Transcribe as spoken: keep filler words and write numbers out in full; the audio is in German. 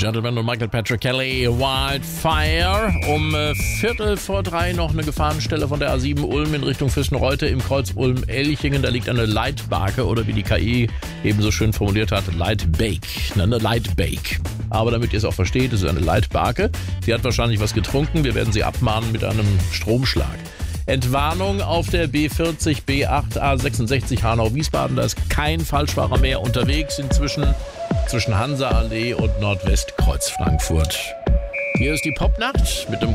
Gentleman und Michael Patrick Kelly, Wildfire. Um äh, Viertel vor drei noch eine Gefahrenstelle von der A sieben Ulm in Richtung Füssenreute im Kreuz Ulm-Elchingen. Da liegt eine Leitbarke oder wie die K I ebenso schön formuliert hat, Leitbake. Eine Leitbake. Aber damit ihr es auch versteht, es ist eine Leitbarke. Sie hat wahrscheinlich was getrunken. Wir werden sie abmahnen mit einem Stromschlag. Entwarnung auf der B vierzig, B acht, A sechsundsechzig Hanau-Wiesbaden. Da ist kein Falschfahrer mehr unterwegs inzwischen zwischen Hansa-Allee und Nordwestkreuz Frankfurt. Hier ist die Popnacht mit dem